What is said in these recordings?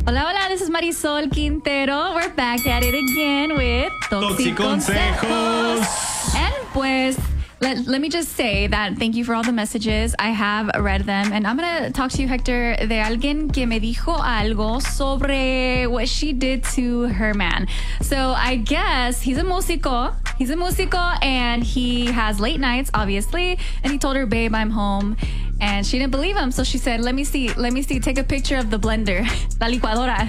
Hola, hola, this is Marisol Quintero. We're back at it again with Toxiconsejos. And pues, let me just say that thank you for all the messages. I have read them. And I'm going to talk to you, Hector, de alguien que me dijo algo sobre what she did to her man. So I guess he's a músico. He's a músico and he has late nights, obviously. And he told her, babe, I'm home. And she didn't believe him. So she said, let me see. Take a picture of the blender, la licuadora.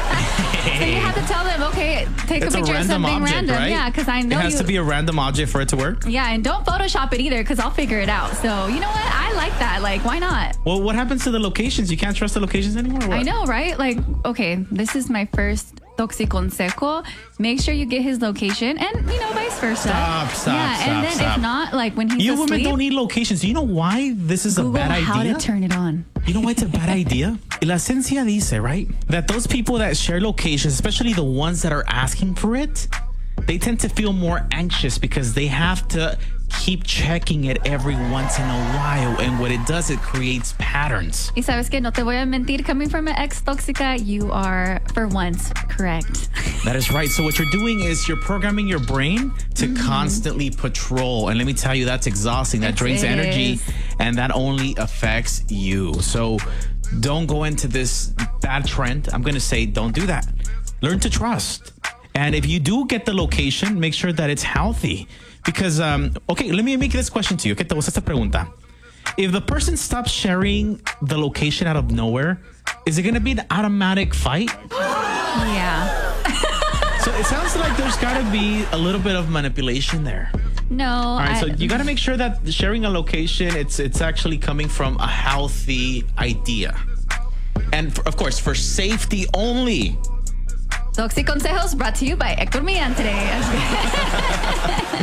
So you have to tell them, okay, take a picture of something object, random. Right? Yeah, because I know it has to be a random object for it to work. Yeah, and don't Photoshop it either, because I'll figure it out. So you know what? I like that. Like, why not? Well, what happens to the locations? You can't trust the locations anymore? Or what? I know, right? Like, okay, this is my first Toxiconsejo. Make sure you get his location and, vice versa. Stop. And then if not, like when he's You asleep. women don't need locations. You know why this is Google a bad idea? how to turn it on. You know why it's a bad idea? La ciencia dice, right? That those people that share locations, especially the ones that are asking for it, they tend to feel more anxious because they have to keep checking it every once in a while. And what it does, it creates patterns. Y sabes que no te voy a mentir, coming from an ex-tóxica, you are, for once, correct. That is right. So what you're doing is you're programming your brain to constantly patrol. And let me tell you, that's exhausting. That drains energy and that only affects you. So don't go into this bad trend. I'm going to say don't do that. Learn to trust. And if you do get the location, make sure that it's healthy. Because, okay, let me make this question to you. ¿Qué te gusta esta pregunta? If the person stops sharing the location out of nowhere, is it going to be an automatic fight? Yeah. So it sounds like there's got to be a little bit of manipulation there. No. All right, so you got to make sure that sharing a location, it's actually coming from a healthy idea. And of course, for safety only. Toxiconsejos brought to you by Hector Millán today.